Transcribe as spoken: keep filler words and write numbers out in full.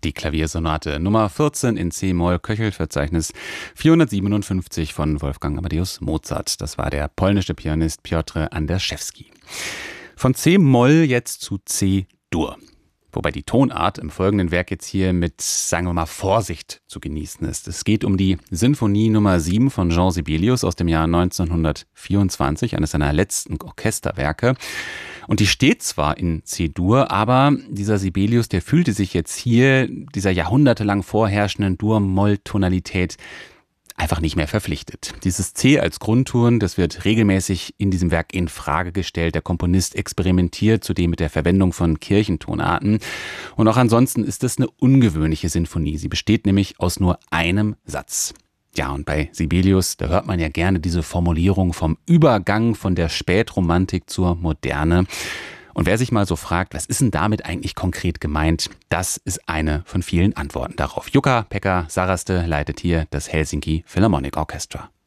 Die Klaviersonate Nummer vierzehn in C-Moll, Köchelverzeichnis vierhundertsiebenundfünfzig von Wolfgang Amadeus Mozart. Das war der polnische Pianist Piotr Anderszewski. Von C-Moll jetzt zu C-Dur. Wobei die Tonart im folgenden Werk jetzt hier mit, sagen wir mal, Vorsicht zu genießen ist. Es geht um die Sinfonie Nummer sieben von Jean Sibelius aus dem Jahr neunzehnhundertvierundzwanzig, eines seiner letzten Orchesterwerke. Und die steht zwar in C-Dur, aber dieser Sibelius, der fühlte sich jetzt hier dieser jahrhundertelang vorherrschenden Dur-Moll-Tonalität einfach nicht mehr verpflichtet. Dieses C als Grundton, das wird regelmäßig in diesem Werk in Frage gestellt. Der Komponist experimentiert zudem mit der Verwendung von Kirchentonarten. Und auch ansonsten ist es eine ungewöhnliche Sinfonie. Sie besteht nämlich aus nur einem Satz. Ja, und bei Sibelius, da hört man ja gerne diese Formulierung vom Übergang von der Spätromantik zur Moderne. Und wer sich mal so fragt, was ist denn damit eigentlich konkret gemeint, das ist eine von vielen Antworten darauf. Jukka-Pekka Saraste leitet hier das Helsinki Philharmonic Orchestra.